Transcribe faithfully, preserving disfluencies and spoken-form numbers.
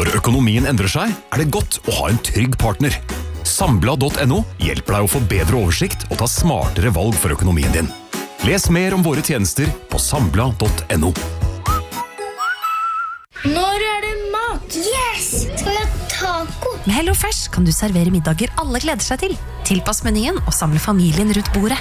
Når økonomien endrer seg, er det godt å ha en trygg partner. Sambla punktum no hjelper deg å få bedre oversikt og ta smartere valg for økonomien din. Les mer om våre tjenester på Sambla punktum no. Når er det mat? Yes! Skal vi ha taco? Med HelloFresh kan du servere middager alle gleder seg til. Tilpass menyen og samle familien rundt bordet.